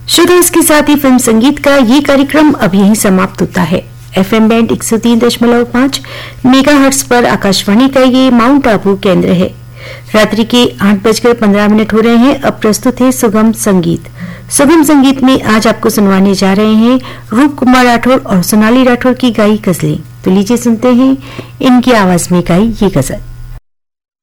श्रोता, इसके साथ ही फिल्म संगीत का ये कार्यक्रम अब यहीं समाप्त होता है। FM बैंड 103.5 मेगाहर्ट्ज पर आकाशवाणी का ये माउंट आबू केंद्र है। रात्रि के 8:15 हो रहे हैं। अब प्रस्तुत है सुगम संगीत। सुगम संगीत में आज आपको सुनवाने जा रहे हैं रूप कुमार राठौर और सोनाली राठौर की गाई गजलें। तो लीजिए सुनते हैं इनकी आवाज में गाई ये गजल।